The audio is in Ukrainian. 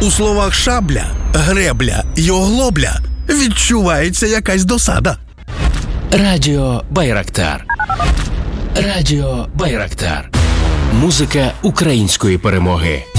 У словах шабля, гребля й оглобля відчувається якась досада. Радіо Байрактар. Радіо Байрактар. Музика української перемоги.